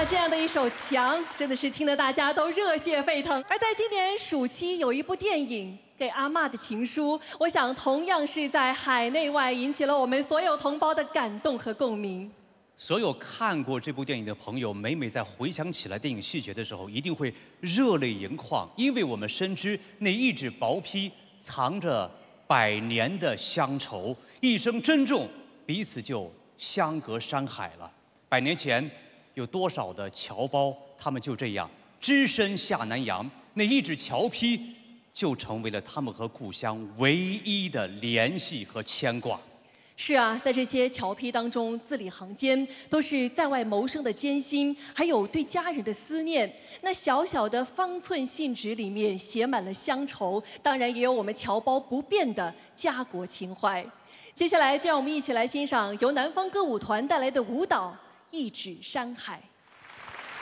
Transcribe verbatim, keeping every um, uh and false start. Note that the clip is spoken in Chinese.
啊，这样的一首《墙》真的是听得大家都热血沸腾。而在今年暑期有一部电影《给阿嬷的情书》，我想同样是在海内外引起了我们所有同胞的感动和共鸣。 所有看过这部电影的朋友，每每在回想起来电影细节的时候，一定会热泪盈眶，因为我们深知那一纸薄批藏着百年的乡愁，一生珍重，彼此就相隔山海了。百年前，有多少的侨胞，他们就这样只身下南洋，那一纸侨批就成为了他们和故乡唯一的联系和牵挂。 是啊，在这些侨批当中，字里行间都是在外谋生的艰辛，还有对家人的思念。那小小的方寸信纸里面写满了乡愁，当然也有我们侨胞不变的家国情怀。接下来，就让我们一起来欣赏由南方歌舞团带来的舞蹈《一指山海》。